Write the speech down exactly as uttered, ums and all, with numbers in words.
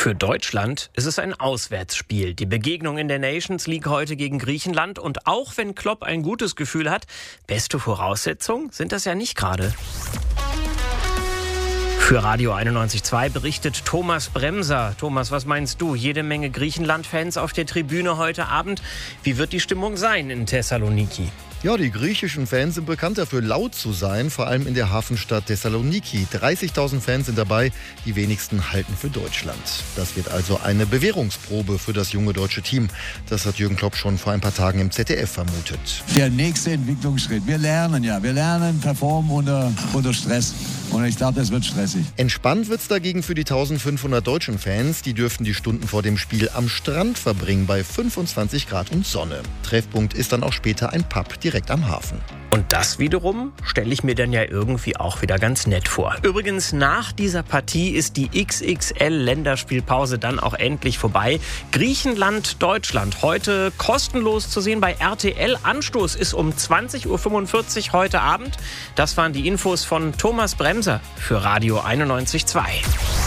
Für Deutschland ist es ein Auswärtsspiel. Die Begegnung in der Nations League heute gegen Griechenland. Und auch wenn Klopp ein gutes Gefühl hat, beste Voraussetzungen sind das ja nicht gerade. Für Radio einundneunzig Komma zwei berichtet Thomas Bremser. Thomas, was meinst du? Jede Menge Griechenland-Fans auf der Tribüne heute Abend. Wie wird die Stimmung sein in Thessaloniki? Ja, die griechischen Fans sind bekannt dafür, laut zu sein, vor allem in der Hafenstadt Thessaloniki. dreißigtausend Fans sind dabei, die wenigsten halten für Deutschland. Das wird also eine Bewährungsprobe für das junge deutsche Team. Das hat Jürgen Klopp schon vor ein paar Tagen im Z D F vermutet. Der nächste Entwicklungsschritt. Wir lernen ja, wir lernen performen unter, unter Stress. Und ich glaube, das wird stressig. Entspannt wird es dagegen für die eintausendfünfhundert deutschen Fans. Die dürften die Stunden vor dem Spiel am Strand verbringen bei fünfundzwanzig Grad und Sonne. Treffpunkt ist dann auch später ein Pub direkt am Hafen. Und das wiederum stelle ich mir dann ja irgendwie auch wieder ganz nett vor. Übrigens, nach dieser Partie ist die X X L-Länderspielpause dann auch endlich vorbei. Griechenland, Deutschland, heute kostenlos zu sehen bei R T L. Anstoß ist um zwanzig Uhr fünfundvierzig heute Abend. Das waren die Infos von Thomas Bremser für Radio einundneunzig Komma zwei.